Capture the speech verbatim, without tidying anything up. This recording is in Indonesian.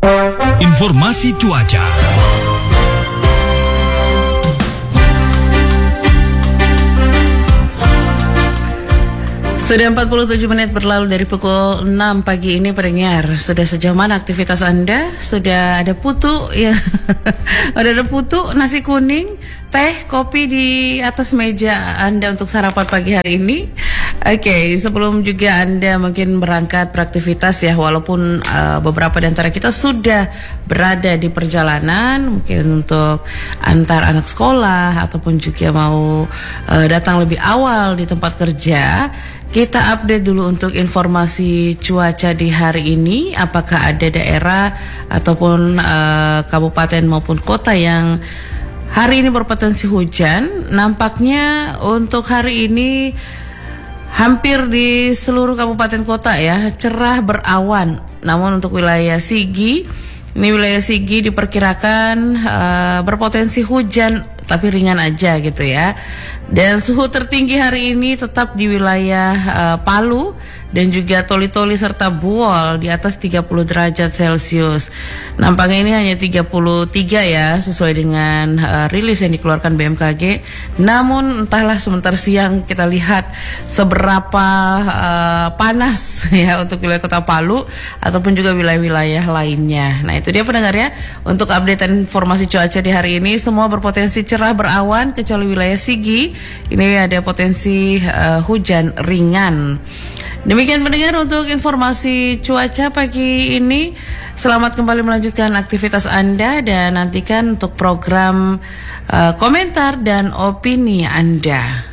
Informasi cuaca. Sudah empat puluh tujuh menit berlalu dari pukul enam pagi ini, pendengar. Sudah sejauh mana aktivitas Anda? Sudah ada putu ya. Udah ada putu, nasi kuning, teh, kopi di atas meja Anda untuk sarapan pagi hari ini. Oke, okay, sebelum juga Anda mungkin berangkat beraktivitas ya, walaupun uh, beberapa di antara kita sudah berada di perjalanan, mungkin untuk antar anak sekolah ataupun juga mau uh, datang lebih awal di tempat kerja. Kita update dulu untuk informasi cuaca di hari ini. Apakah ada daerah ataupun uh, kabupaten maupun kota yang hari ini berpotensi hujan? Nampaknya untuk hari ini hampir di seluruh kabupaten kota ya, cerah berawan. Namun untuk wilayah Sigi, ini wilayah Sigi diperkirakan uh, berpotensi hujan tapi ringan aja gitu ya. Dan suhu tertinggi hari ini tetap di wilayah uh, Palu dan juga Toli-Toli serta Buol di atas tiga puluh derajat Celcius. Nampaknya ini hanya tiga puluh tiga ya, sesuai dengan uh, rilis yang dikeluarkan B M K G. Namun entahlah sebentar siang kita lihat seberapa uh, panas ya untuk wilayah Kota Palu ataupun juga wilayah-wilayah lainnya. Nah, itu dia pendengar ya, untuk updatean informasi cuaca di hari ini. Semua berpotensi cerah berawan kecuali wilayah Sigi. Ini ada potensi uh, hujan ringan. Demikian pendengar untuk informasi cuaca pagi ini. Selamat kembali melanjutkan aktivitas Anda dan nantikan untuk program uh, komentar dan opini Anda.